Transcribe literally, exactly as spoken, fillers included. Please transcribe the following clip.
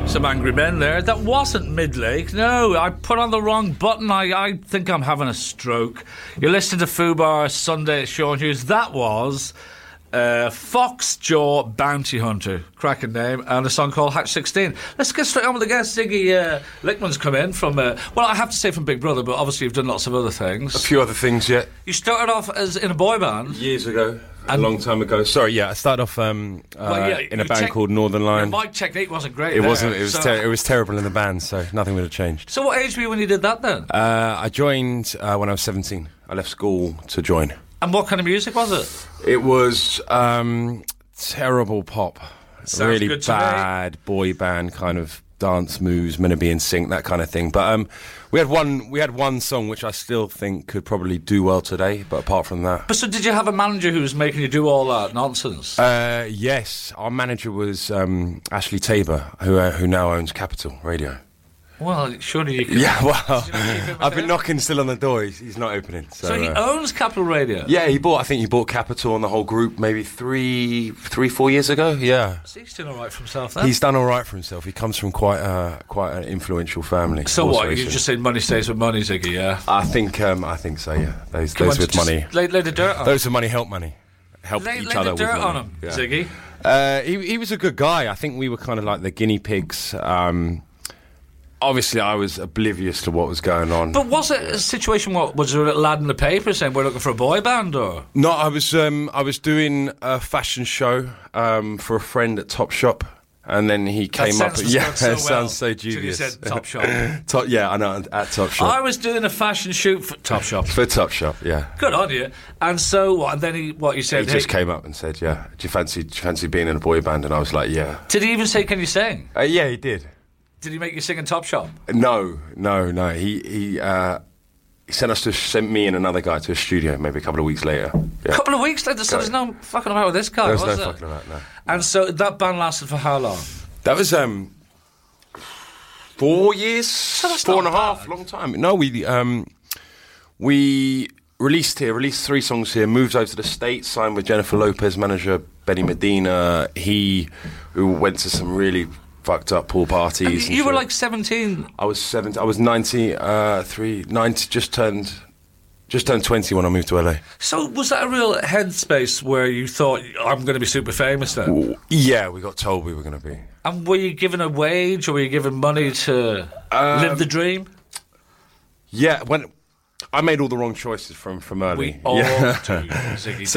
Some angry men there. That wasn't Midlake. No, I put on the wrong button. I, I think I'm having a stroke. You're listening to Fubar Sunday at Sean Hughes. That was uh, Foxjaw Bounty Hunter. Cracking name. And a song called Hatch sixteen. Let's get straight on with the guest. Ziggy uh, Lickman's come in from, uh, well, I have to say from Big Brother, but obviously you've done lots of other things. A few other things, yeah. You started off as in a boy band. Years ago. A long time ago. Sorry, yeah, I started off um, uh, well, yeah, in a band tech- called Northern Line. Your mic technique wasn't great. It there, wasn't. It was. so. Ter- it was terrible in the band, so nothing would have changed. So, what age were you when you did that then? Uh, I joined uh, when I was seventeen. I left school to join. And what kind of music was it? It was um, terrible pop, Sounds really good to bad me. boy band kind of dance moves, meant to be in sync, that kind of thing. But um, we had one. We had one song which I still think could probably do well today. But apart from that, But so, did you have a manager who was making you do all that nonsense? uh, yes, our manager was um, Ashley Tabor, who uh, who now owns Capital Radio. Well, surely you could. Yeah, well, Did you not keep it with I've been him? knocking still on the door. He's, he's not opening. So, So he uh, owns Capital Radio. yeah, he bought. I think he bought Capital and the whole group maybe three, three, four years ago. Yeah, So he's doing all right for himself then. he's done all right for himself. He comes from quite a quite an influential family. so horse what? You racing. just said money stays with money, Ziggy. Yeah. I think. Um, I think so. Yeah, those, Come those on, with just money. Lay, lay the dirt on. Those with money help money. Help lay, each lay other the dirt with on money. him, Yeah. Ziggy. Uh, he he was a good guy. I think we were kind of like the guinea pigs. Um, obviously, I was oblivious to what was going on. But was it a situation? What was there a lad in the paper saying we're looking for a boy band, or No, I was um, I was doing a fashion show um, for a friend at Topshop, and then he came that up. sentence Yeah, worked so it sounds so well till you dubious. said Top Shop. Top, yeah, I know at Topshop. I was doing a fashion shoot for Top Shop. For Topshop, yeah. Good on you. And so what? And then he what you said? He just hey, came up and said, "Yeah, do you fancy do you fancy being in a boy band?" And I was like, "Yeah." Did he even say, "Can you sing"? Uh, yeah, he did. Did he make you sing in Top Shop? No, no, no. He he uh, he sent us to sent me and another guy to a studio maybe a couple of weeks later. A Yeah. couple of weeks later, so there's no fucking about with this guy, There was was no there? fucking about no. And so that band lasted for how long? That was um four years, that's four not and a half, bad. long time. No, we um we released here, released three songs here, moved over to the States, signed with Jennifer Lopez, manager Benny Medina. He who went to some really fucked up pool parties. and You were shit. like seventeen. I was seventy. I was ninety, uh, three, ninety. Just turned, just turned twenty when I moved to L A. So was that a real headspace where you thought, I'm going to be super famous then? Yeah, we got told we were going to be. And were you given a wage or were you given money to Um, live the dream? Yeah, when I made all the wrong choices from from early. We all yeah. do, Ziggy.